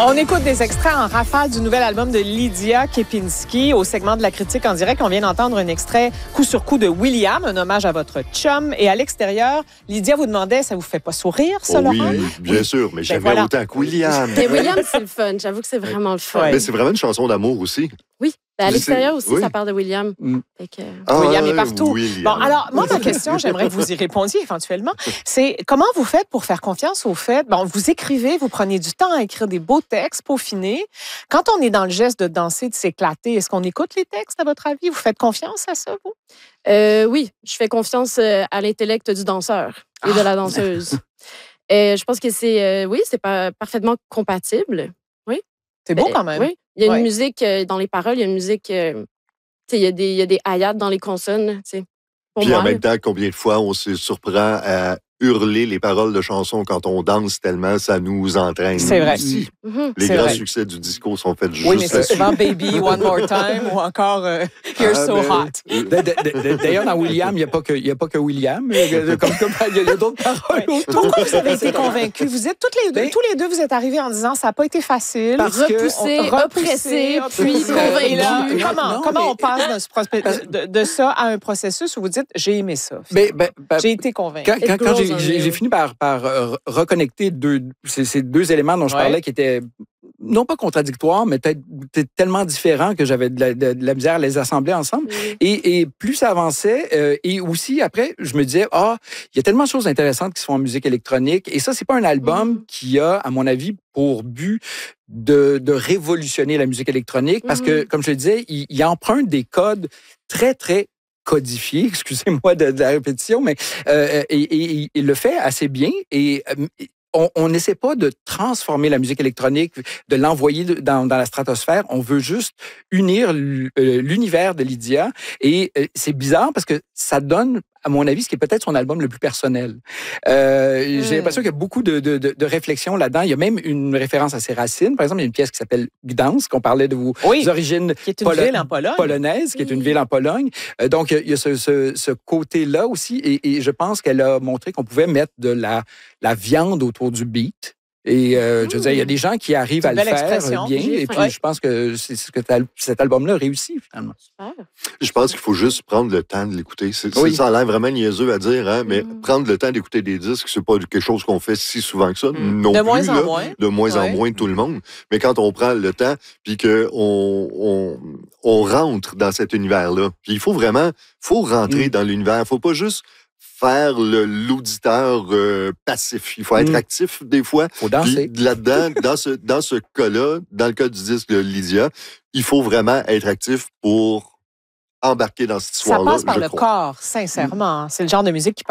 On écoute des extraits en rafale du nouvel album de Lydia Kepinski. Au segment de la critique en direct, on vient d'entendre un extrait coup sur coup de William, un hommage à votre chum. Et à l'extérieur, Lydia vous demandait, ça vous fait pas sourire, ça, Laurent? Oui, bien sûr, mais j'aime bien autant que William. Mais William, c'est le fun. J'avoue que c'est vraiment le fun. Ouais. Mais c'est vraiment une chanson d'amour aussi. Oui. À l'extérieur aussi, ça parle de William. William est partout. William. Bon, alors, moi, ma question, j'aimerais que vous y répondiez éventuellement, c'est comment vous faites pour faire confiance au fait, bon, vous écrivez, vous prenez du temps à écrire des beaux textes peaufinés. Quand on est dans le geste de danser, de s'éclater, est-ce qu'on écoute les textes, à votre avis? Vous faites confiance à ça, vous? Oui, je fais confiance à l'intellect du danseur et de la danseuse. Je pense que c'est parfaitement compatible. Oui. C'est beau quand même. Oui. Il y a une musique dans les paroles, il y a une musique, il y a des hayats dans les consonnes. Puis en même temps, combien de fois on se surprend à hurler les paroles de chansons quand on danse tellement ça nous entraîne. C'est vrai. Aussi. Les grands succès du disco sont faits juste oui, mais c'est souvent Baby, One More Time ou encore You're So Hot. D'ailleurs, dans William, il n'y a pas que William. Il y a d'autres paroles autour. Pourquoi vous avez été convaincus? Vous êtes tous les deux, vous êtes arrivés en disant ça n'a pas été facile. Repoussé, oppressé, puis convaincu. Comment on passe de ça à un processus où vous dites j'ai aimé ça? J'ai été convaincu. Quand j'ai fini par reconnecter ces deux éléments dont je parlais qui étaient non pas contradictoires, mais peut-être tellement différents que j'avais de la misère à les assembler ensemble. Et plus ça avançait, et aussi après, je me disais, il y a tellement de choses intéressantes qui se font en musique électronique. Et ça, c'est pas un album qui a, à mon avis, pour but de révolutionner la musique électronique, parce que, comme je le disais, il emprunte des codes très, très codifié, excusez-moi de la répétition, mais il le fait assez bien et on n'essaie pas de transformer la musique électronique, de l'envoyer dans la stratosphère. On veut juste unir l'univers de Lydia et c'est bizarre parce que ça donne, à mon avis, ce qui est peut-être son album le plus personnel. J'ai l'impression qu'il y a beaucoup de réflexions là-dedans. Il y a même une référence à ses racines. Par exemple, il y a une pièce qui s'appelle Gdansk, qu'on parlait de vos origines qui est une ville en Pologne. Polonaises, qui est une ville en Pologne. Donc, il y a ce côté-là aussi. Et je pense qu'elle a montré qu'on pouvait mettre de la viande autour du beat. Et je veux dire, il y a des gens qui arrivent à le faire bien. Et puis, je pense que c'est ce que cet album-là réussit, finalement. Super. Je pense qu'il faut juste prendre le temps de l'écouter. Ça a l'air vraiment niaiseux à dire, hein, mais prendre le temps d'écouter des disques, c'est pas quelque chose qu'on fait si souvent que ça. Non de plus, moins en moins. De moins en moins, tout le monde. Mais quand on prend le temps, puis qu'on rentre dans cet univers-là, puis il faut vraiment rentrer dans l'univers. Il faut pas juste faire l'auditeur passif. Il faut être actif des fois. Il faut danser. Puis, là-dedans, dans ce cas-là, dans le cas du disque de Lydia, il faut vraiment être actif pour embarquer dans cette histoire-là. Ça passe par le corps, sincèrement. C'est le genre de musique qui